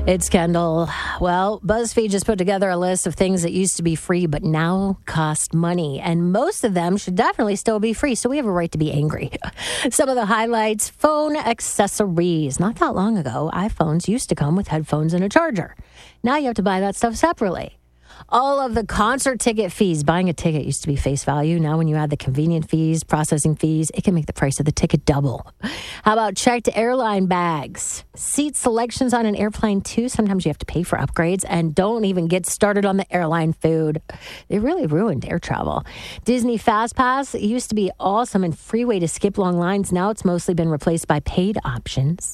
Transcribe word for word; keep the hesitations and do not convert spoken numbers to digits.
It's Kendall. Well, BuzzFeed just put together a list of things that used to be free but now cost money. And most of them should definitely still be free, so we have a right to be angry. Some of the highlights: phone accessories. Not that long ago, iPhones used to come with headphones and a charger. Now you have to buy that stuff separately. All of the concert ticket fees. Buying a ticket used to be face value. Now when you add the convenient fees, processing fees, it can make the price of the ticket double. How about checked airline bags? Seat selections on an airplane, too. Sometimes you have to pay for upgrades. And don't even get started on the airline food. They really ruined air travel. Disney Fast Pass. It used to be awesome and free way to skip long lines. Now it's mostly been replaced by paid options.